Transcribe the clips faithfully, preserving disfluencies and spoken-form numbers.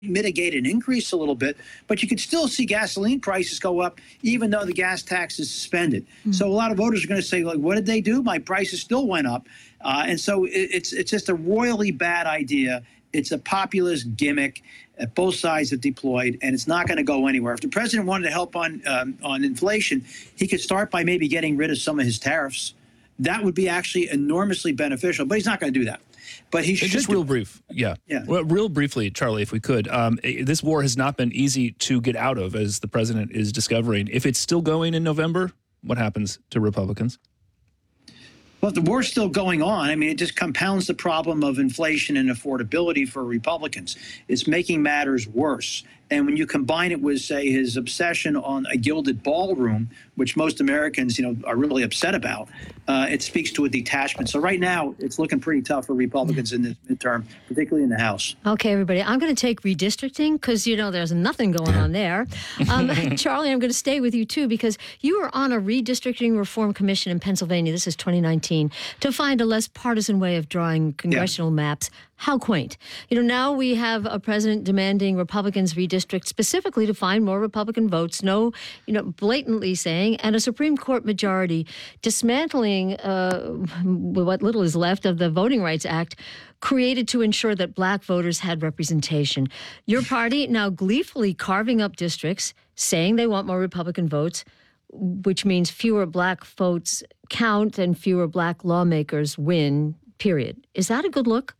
mitigate an increase a little bit, but you could still see gasoline prices go up even though the gas tax is suspended. Mm-hmm. So a lot of voters are going to say, like, what did they do? My prices still went up. Uh, and so it, it's it's just a royally bad idea. It's a populist gimmick that both sides have deployed, and it's not going to go anywhere. If the president wanted to help on um, on inflation, he could start by maybe getting rid of some of his tariffs. That would be actually enormously beneficial, but he's not going to do that. But he should. Just real brief, yeah. yeah. Well, real briefly, Charlie, if we could. Um, this war has not been easy to get out of, as the president is discovering. If it's still going in November, what happens to Republicans? Well, if the war's still going on, I mean, it just compounds the problem of inflation and affordability for Republicans. It's making matters worse. And when you combine it with, say, his obsession on a gilded ballroom, which most Americans, you know, are really upset about, uh, it speaks to a detachment. So right now, it's looking pretty tough for Republicans in this midterm, particularly in the House. Okay, everybody, I'm going to take redistricting because, you know, there's nothing going on there. Um, Charlie, I'm going to stay with you, too, because you were on a redistricting reform commission in Pennsylvania, this is twenty nineteen, to find a less partisan way of drawing congressional yeah. maps. How quaint. You know, now we have a president demanding Republicans redistrict specifically to find more Republican votes, no, you know, blatantly saying, and a Supreme Court majority dismantling uh, what little is left of the Voting Rights Act created to ensure that black voters had representation. Your party now gleefully carving up districts, saying they want more Republican votes, which means fewer black votes count and fewer black lawmakers win, period. Is that a good look?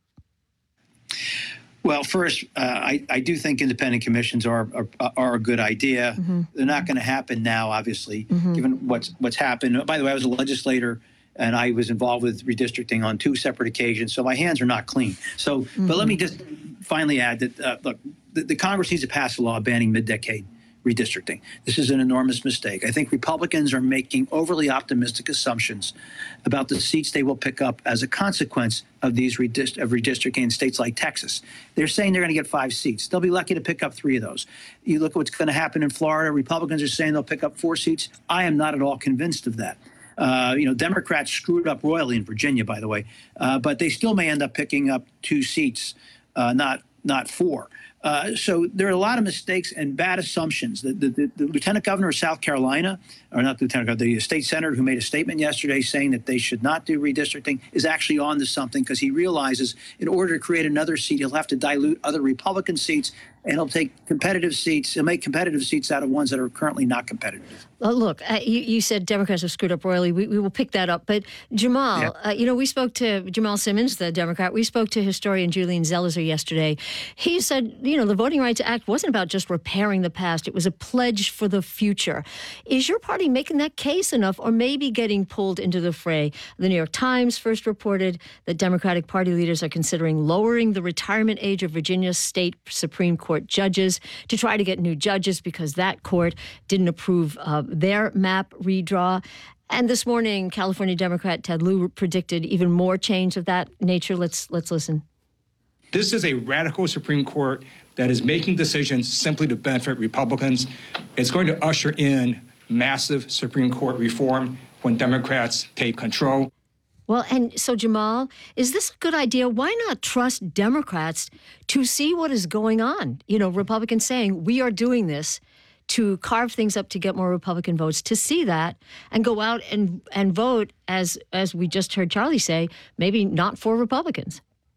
Well, first, uh, I, I do think independent commissions are are, are a good idea. Mm-hmm. They're not going to happen now, obviously, mm-hmm. given what's what's happened. By the way, I was a legislator, and I was involved with redistricting on two separate occasions, so my hands are not clean. So, mm-hmm. but let me just finally add that, uh, look, the, the Congress needs to pass a law banning mid-decade redistricting. This is an enormous mistake. I think Republicans are making overly optimistic assumptions about the seats they will pick up as a consequence of these redist- of redistricting in states like Texas. They're saying they're going to get five seats. They'll be lucky to pick up three of those. You look at what's going to happen in Florida. Republicans are saying they'll pick up four seats. I am not at all convinced of that. Uh, you know, Democrats screwed up royally in Virginia, by the way, uh, but they still may end up picking up two seats, uh, not not four. Uh, so there are a lot of mistakes and bad assumptions. The, the, the, the lieutenant governor of South Carolina, or not the lieutenant governor, the state senator who made a statement yesterday saying that they should not do redistricting is actually on to something, because he realizes in order to create another seat, he'll have to dilute other Republican seats, and he'll take competitive seats. He'll make competitive seats out of ones that are currently not competitive. Well, look, uh, you, you said Democrats have screwed up royally. We, we will pick that up. But Jamal, yeah. uh, you know, we spoke to Jamal Simmons, the Democrat. We spoke to historian Julian Zelizer yesterday. He said, you know, the Voting Rights Act wasn't about just repairing the past. It was a pledge for the future. Is your party making that case enough, or maybe getting pulled into the fray? The New York Times first reported that Democratic Party leaders are considering lowering the retirement age of Virginia's state Supreme Court judges to try to get new judges because that court didn't approve uh, their map redraw. And this morning, California Democrat Ted Lieu predicted even more change of that nature. Let's let's listen. This is a radical Supreme Court that is making decisions simply to benefit Republicans. It's going to usher in massive Supreme Court reform when Democrats take control. Well, and so, Jamal, is this a good idea? Why not trust Democrats to see what is going on? You know, Republicans saying, we are doing this to carve things up to get more Republican votes, to see that and go out and, and vote, as as we just heard Charlie say, maybe not for Republicans.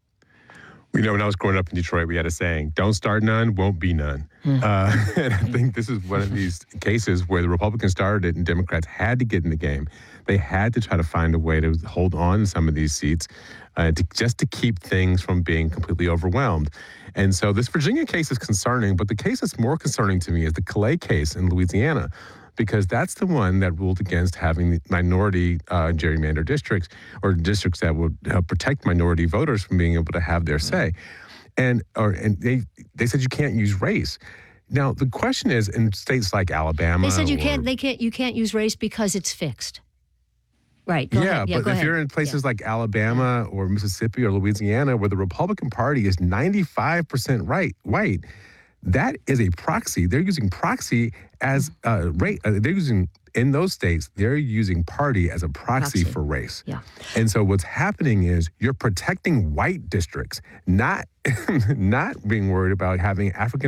You know, when I was growing up in Detroit, we had a saying, don't start none, won't be none. Mm. Uh, and I think this is one of these cases where the Republicans started it and Democrats had to get in the game. They had to try to find a way to hold on to some of these seats uh, to, just to keep things from being completely overwhelmed. And so this Virginia case is concerning, but the case that's more concerning to me is the Calais case in Louisiana, because that's the one that ruled against having minority uh, gerrymander districts, or districts that would help protect minority voters from being able to have their say. And or and they they said you can't use race. Now the question is, in states like Alabama, they said you or, can't. They can't. You can't use race because it's fixed. Right. Go yeah, ahead. yeah, but go if ahead. you're in places yeah. like Alabama or Mississippi or Louisiana, where the Republican Party is ninety-five percent right, white, that is a proxy. They're using proxy as uh, rate. Uh, they're using in those states. They're using party as a proxy, Proxy. for race. Yeah. And so what's happening is you're protecting white districts, not not being worried about having African